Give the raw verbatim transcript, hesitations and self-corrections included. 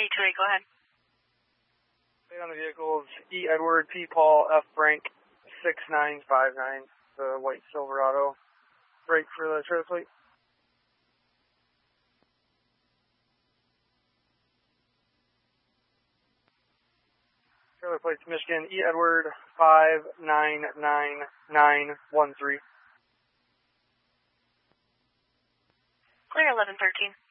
eight two eight, go ahead. Plate on the vehicle is E. Edward, P. Paul, F. Frank, six nine five nine, the white Silverado. Brake for the trailer plate. Trailer plate's Michigan, E. Edward, five nine nine nine one three. Clear eleven thirteen.